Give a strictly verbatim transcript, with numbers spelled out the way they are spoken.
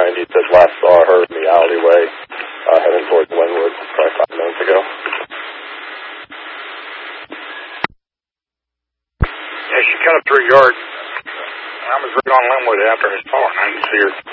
behind. He said last saw her in the alleyway uh, heading towards Linwood probably five minutes ago. Yeah, she cut up three yards. I was right on Linwood after his car, and I didn't see her.